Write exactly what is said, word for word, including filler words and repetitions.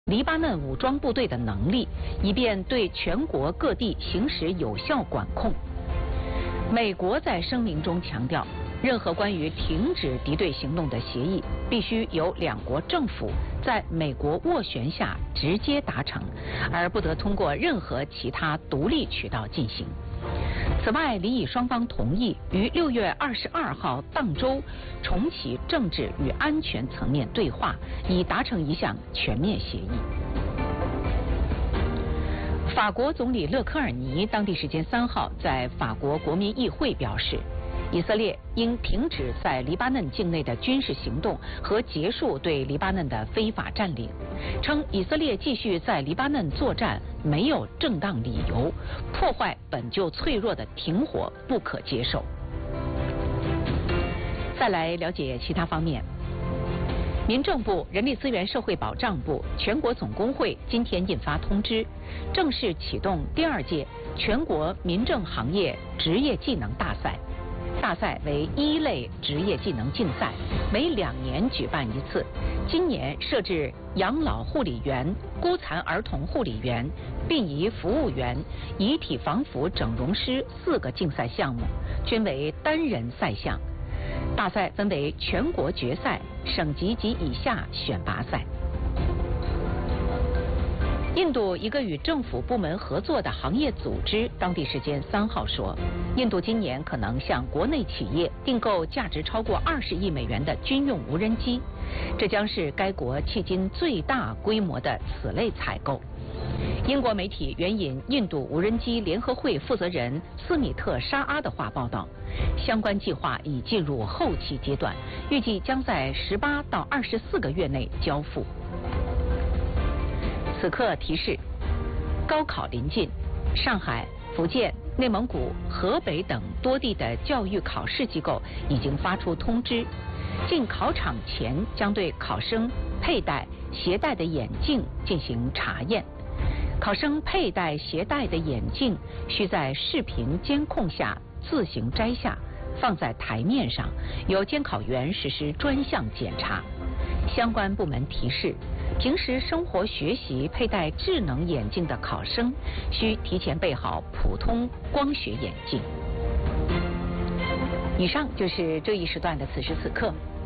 黎巴嫩武装部队的能力，以便对全国各地行使有效管控。美国在声明中强调，任何关于停止敌对行动的协议，必须由两国政府在美国斡旋下直接达成，而不得通过任何其他独立渠道进行。此外，黎以双方同意于六月二十二号当周重启政治与安全层面对话，以达成一项全面协议。法国总理勒科尔尼当地时间三号在法国国民议会表示，以色列应停止在黎巴嫩境内的军事行动和结束对黎巴嫩的非法占领，称以色列继续在黎巴嫩作战没有正当理由，破坏本就脆弱的停火不可接受。再来了解其他方面。民政部、人力资源社会保障部、全国总工会今天印发通知，正式启动第二届全国民政行业职业技能大赛。大赛为一类职业技能竞赛，每两年举办一次。今年设置养老护理员、孤残儿童护理员、殡仪服务员、遗体防腐整容师四个竞赛项目，均为单人赛项。大赛分为全国决赛、省级及以下选拔赛。印度一个与政府部门合作的行业组织当地时间三号说，印度今年可能向国内企业订购价值超过二十亿美元的军用无人机，这将是该国迄今最大规模的此类采购。英国媒体援引印度无人机联合会负责人斯米特沙阿的话报道，相关计划已进入后期阶段，预计将在十八到二十四个月内交付。此刻提示：高考临近，上海、福建、内蒙古、河北等多地的教育考试机构已经发出通知，进考场前将对考生佩戴、携带的眼镜进行查验。考生佩戴、携带的眼镜需在视频监控下自行摘下，放在台面上，由监考员实施专项检查。相关部门提示，平时生活学习佩戴智能眼镜的考生，需提前备好普通光学眼镜。以上就是这一时段的此时此刻。